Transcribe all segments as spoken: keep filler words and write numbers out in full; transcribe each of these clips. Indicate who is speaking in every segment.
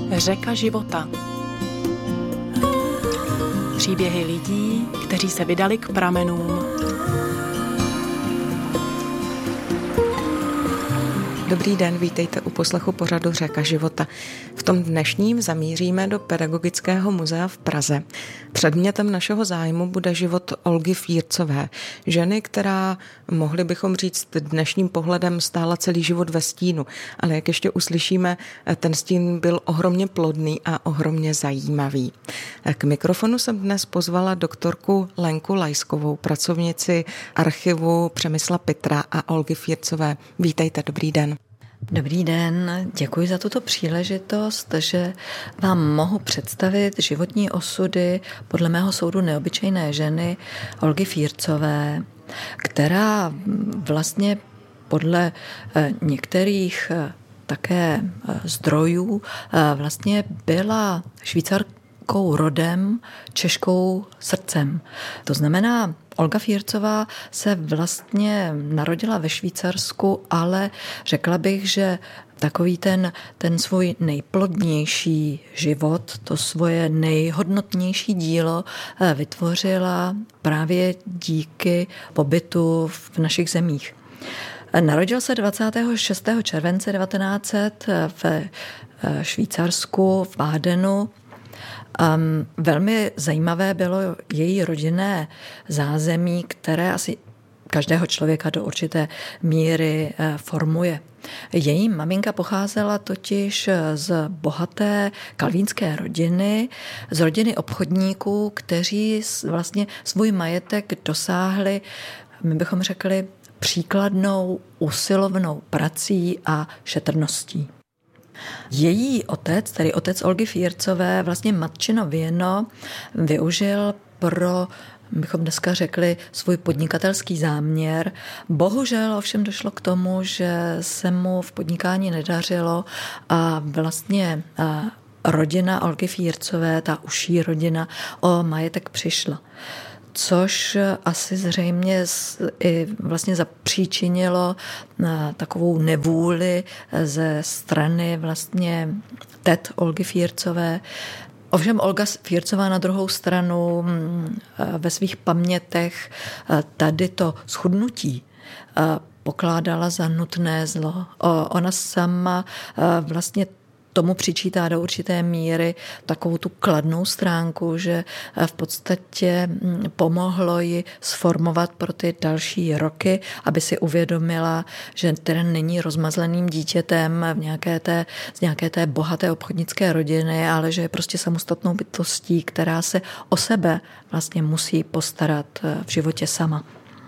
Speaker 1: Řeka života. Příběhy lidí, kteří se vydali k pramenům.
Speaker 2: Dobrý den, vítejte u poslechu pořadu Řeka života. V tom dnešním zamíříme do Pedagogického muzea v Praze. Předmětem našeho zájmu bude život Olgy Fírcové, ženy, která, mohli bychom říct dnešním pohledem, stála celý život ve stínu. Ale jak ještě uslyšíme, ten stín byl ohromně plodný a ohromně zajímavý. K mikrofonu jsem dnes pozvala doktorku Lenku Lajskovou, pracovnici archivu Přemysla Pitra a Olgy Fírcové. Vítejte, dobrý den.
Speaker 3: Dobrý den, děkuji za tuto příležitost, že vám mohu představit životní osudy podle mého soudu neobyčejné ženy Olgy Fírcové, která vlastně podle některých také zdrojů vlastně byla Švýcarkou rodem, Češkou srdcem. To znamená, Olga Fírcová se vlastně narodila ve Švýcarsku, ale řekla bych, že takový ten, ten svůj nejplodnější život, to svoje nejhodnotnější dílo vytvořila právě díky pobytu v našich zemích. Narodil se dvacátého šestého července devatenáct set v Švýcarsku, v Bádenu. Um, velmi zajímavé bylo její rodinné zázemí, které asi každého člověka do určité míry uh, formuje. Její maminka pocházela totiž z bohaté kalvínské rodiny, z rodiny obchodníků, kteří vlastně svůj majetek dosáhli, my bychom řekli, příkladnou, usilovnou prací a šetrností. Její otec, tedy otec Olgy Fírcové, vlastně matčino věno využil pro, bychom dneska řekli, svůj podnikatelský záměr. Bohužel ovšem došlo k tomu, že se mu v podnikání nedařilo a vlastně rodina Olgy Fírcové, ta užší rodina, o majetek přišla. Což asi zřejmě i vlastně zapříčinilo takovou nevůli ze strany vlastně tet Olgy Fírcové. Ovšem Olga Fírcová na druhou stranu ve svých pamětech tady to schudnutí pokládala za nutné zlo. Ona sama vlastně tomu přičítá do určité míry takovou tu kladnou stránku, že v podstatě pomohlo ji sformovat pro ty další roky, aby si uvědomila, že teda není rozmazleným dítětem v nějaké té, z nějaké té bohaté obchodnické rodiny, ale že je prostě samostatnou bytostí, která se o sebe vlastně musí postarat v životě sama.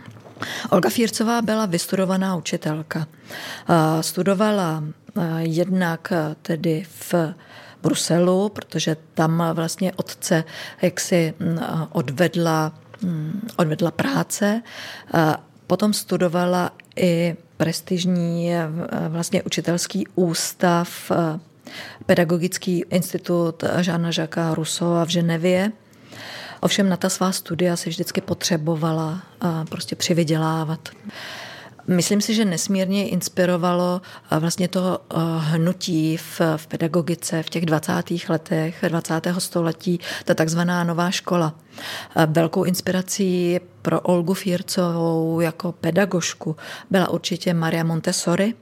Speaker 3: Olga Fírcová byla vystudovaná učitelka. Studovala jednak tedy v Bruselu, protože tam vlastně otce jaksi odvedla, odvedla práce. Potom studovala i prestižní vlastně učitelský ústav, Pedagogický institut Jeana Jacquese Rousseaua v Ženevě. Ovšem na ta svá studia si vždycky potřebovala prostě přivydělávat. Myslím si, že nesmírně inspirovalo vlastně to hnutí v, v pedagogice v těch dvacátých letech dvacátého století, ta takzvaná nová škola. Velkou inspirací pro Olgu Fírcovou jako pedagožku byla určitě Maria Montessori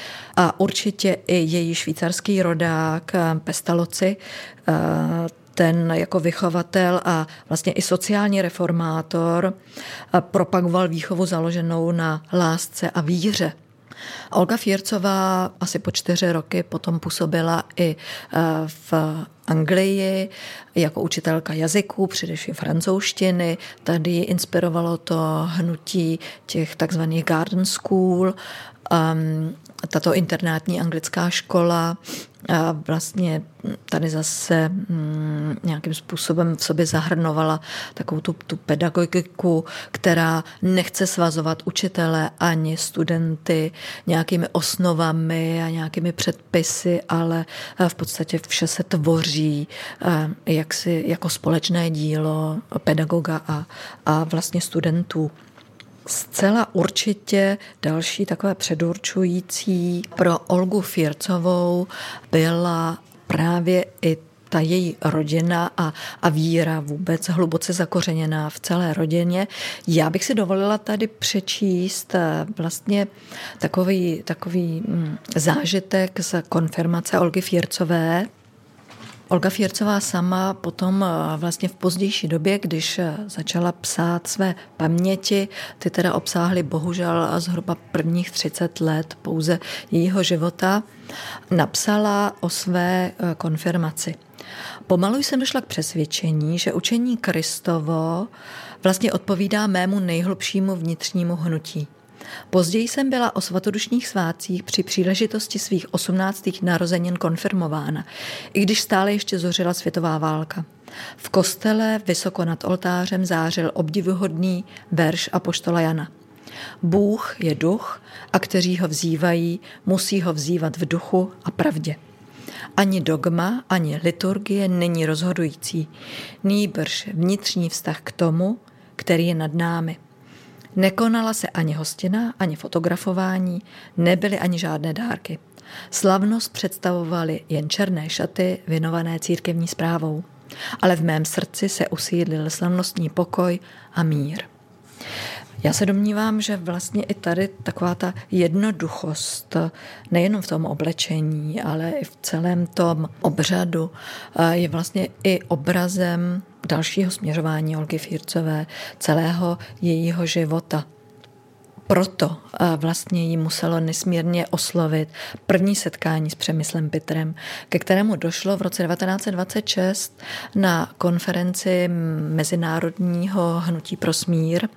Speaker 3: a určitě i její švýcarský rodák Pestalozzi, ten jako vychovatel a vlastně i sociální reformátor propagoval výchovu založenou na lásce a víře. Olga Fírcová asi po čtyři roky potom působila i v Anglii jako učitelka jazyků, především francouzštiny. Tady ji inspirovalo to hnutí těch takzvaných garden school, tato internátní anglická škola. A vlastně tady zase mm, nějakým způsobem v sobě zahrnovala takovou tu, tu pedagogiku, která nechce svazovat učitele ani studenty nějakými osnovami a nějakými předpisy, ale v podstatě vše se tvoří jaksi, jako společné dílo pedagoga a, a vlastně studentů. Zcela určitě další takové předurčující pro Olgu Fírcovou byla právě i ta její rodina a, a víra vůbec hluboce zakořeněná v celé rodině. Já bych si dovolila tady přečíst vlastně takový, takový zážitek z konfirmace Olgy Fírcové. Olga Fírcová sama potom vlastně v pozdější době, když začala psát své paměti, ty teda obsáhly bohužel zhruba prvních třicet let pouze jejího života, napsala o své konfirmaci. Pomalu jsem došla k přesvědčení, že učení Kristovo vlastně odpovídá mému nejhlubšímu vnitřnímu hnutí. Později jsem byla o svatodušních svátcích při příležitosti svých osmnáctých narozenin konfirmována, i když stále ještě zořila světová válka. V kostele vysoko nad oltářem zářil obdivuhodný verš apoštola Jana. Bůh je duch a kteří ho vzývají, musí ho vzývat v duchu a pravdě. Ani dogma, ani liturgie není rozhodující, nýbrž vnitřní vztah k tomu, který je nad námi. Nekonala se ani hostina, ani fotografování, nebyly ani žádné dárky. Slavnost představovaly jen černé šaty věnované církevní správou. Ale v mém srdci se usídlil slavnostní pokoj a mír. Já se domnívám, že vlastně i tady taková ta jednoduchost, nejenom v tom oblečení, ale i v celém tom obřadu, je vlastně i obrazem dalšího směřování Olgy Fírcové, celého jejího života. Proto vlastně jí muselo nesmírně oslovit první setkání s Přemyslem Pitrem, ke kterému došlo v roce devatenáct set dvacet šest na konferenci Mezinárodního hnutí pro smír.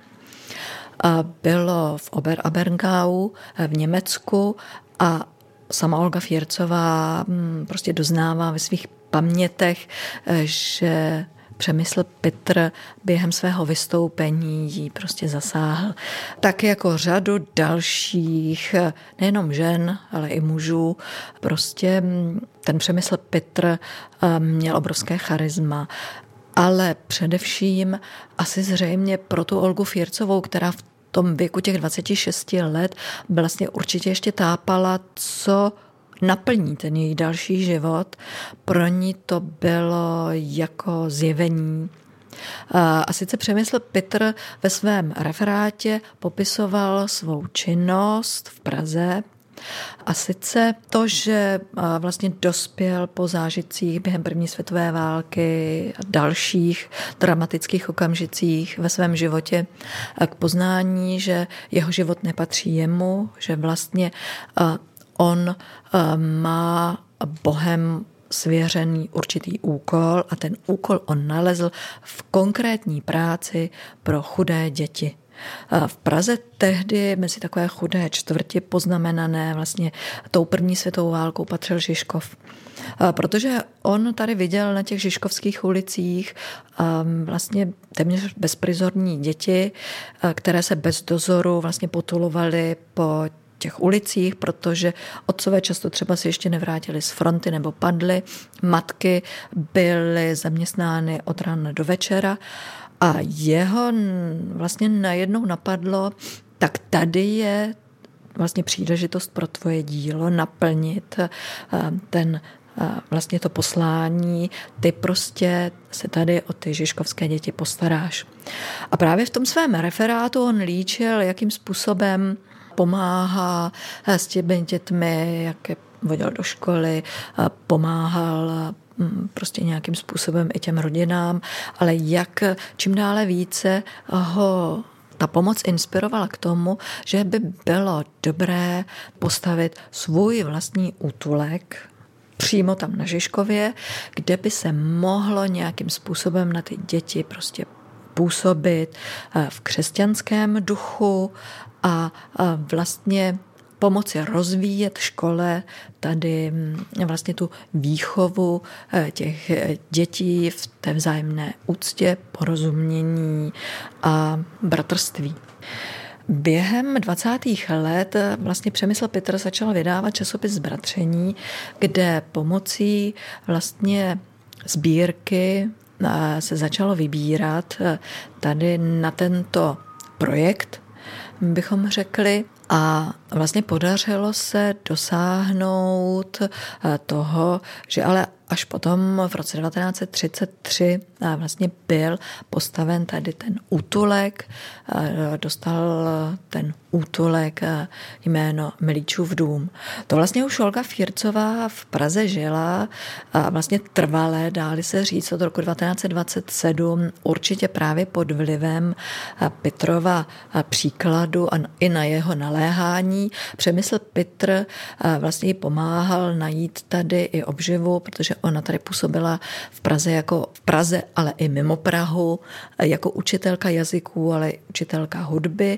Speaker 3: Bylo v Ober-Abergau v Německu a sama Olga Fírcová prostě doznává ve svých pamětech, že Přemysl Pitr během svého vystoupení jí prostě zasáhl. Tak jako řadu dalších, nejenom žen, ale i mužů, prostě ten Přemysl Pitr měl obrovské charisma. Ale především asi zřejmě pro tu Olgu Fírcovou, která v tom věku těch dvacet šest let vlastně určitě ještě tápala, co naplní ten její další život. Pro ní to bylo jako zjevení. A sice Přemysl Pitr ve svém referátě popisoval svou činnost v Praze. A sice to, že vlastně dospěl po zážitcích během první světové války a dalších dramatických okamžicích ve svém životě k poznání, že jeho život nepatří jemu, že vlastně on má Bohem svěřený určitý úkol a ten úkol on nalezl v konkrétní práci pro chudé děti. V Praze tehdy mezi takové chudé čtvrti poznamenané vlastně tou první světovou válkou patřil Žižkov. Protože on tady viděl na těch žižkovských ulicích vlastně téměř bezprizorní děti, které se bez dozoru vlastně potulovaly po těch ulicích, protože otcové často třeba se ještě nevrátili z fronty nebo padli, matky byly zaměstnány od rána do večera a jeho vlastně najednou napadlo, tak tady je vlastně příležitost pro tvoje dílo naplnit ten vlastně to poslání, ty prostě se tady o ty žižkovské děti postaráš. A právě v tom svém referátu on líčil, jakým způsobem pomáhá s těmi dětmi, jak je vodil do školy, pomáhal prostě nějakým způsobem i těm rodinám, ale jak čím dále více ho ta pomoc inspirovala k tomu, že by bylo dobré postavit svůj vlastní útulek přímo tam na Žižkově, kde by se mohlo nějakým způsobem na ty děti prostě působit v křesťanském duchu a vlastně pomoci rozvíjet škole tady vlastně tu výchovu těch dětí v té vzájemné úctě, porozumění a bratrství. Během dvacátých let vlastně Přemysl Pitr začal vydávat časopis Zbratření, kde pomocí vlastně sbírky se začalo vybírat tady na tento projekt, bychom řekli, a vlastně podařilo se dosáhnout toho, že ale až potom v roce devatenáct set třicet tři vlastně byl postaven tady ten útulek, dostal ten útulek jméno Milíčův dům. To vlastně už Olga Fírcová v Praze žila a vlastně trvale, dáli se říct, od roku devatenáct set dvacet sedm, určitě právě pod vlivem Pitrova příkladu a i na jeho naléhání. Přemysl Pitr vlastně jí pomáhal najít tady i obživu, protože ona tady působila v Praze jako v Praze, ale i mimo Prahu, jako učitelka jazyků, ale i učitelka hudby.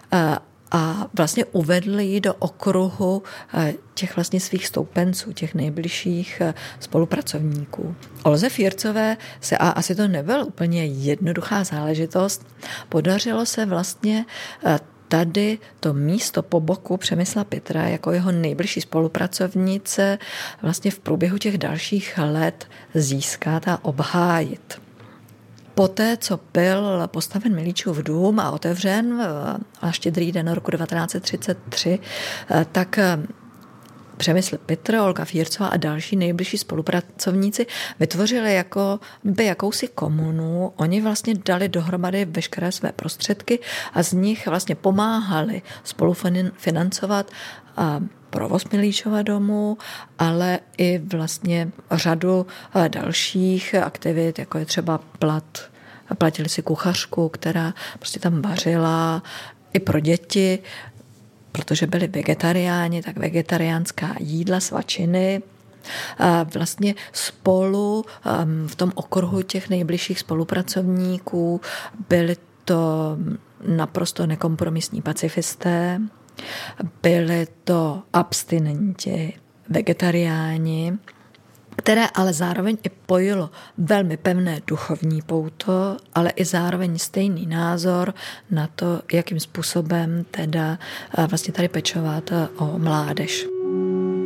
Speaker 3: A vlastně uvedl ji do okruhu těch vlastně svých stoupenců, těch nejbližších spolupracovníků. Olze Fírcové se, a asi to nebyla úplně jednoduchá záležitost, podařilo se vlastně tady to místo po boku Přemysla Pitra jako jeho nejbližší spolupracovnice vlastně v průběhu těch dalších let získat a obhájit. Poté, co byl postaven Milíčův dům a otevřen na Štědrý den roku devatenáct set třicet tři, tak Přemysl Pitr, Olga Fírcová a další nejbližší spolupracovníci vytvořili jako by jakousi komunu. Oni vlastně dali dohromady veškeré své prostředky a z nich vlastně pomáhali spolufinancovat provoz Milíčova domu, ale i vlastně řadu dalších aktivit, jako je třeba plat. Platili si kuchařku, která prostě tam vařila i pro děti, protože byli vegetariáni, tak vegetariánská jídla, svačiny. A vlastně spolu v tom okruhu těch nejbližších spolupracovníků byli to naprosto nekompromisní pacifisté, byli to abstinenti, vegetariáni, které ale zároveň i pojilo velmi pevné duchovní pouto, ale i zároveň stejný názor na to, jakým způsobem teda vlastně tady pečovat o mládež.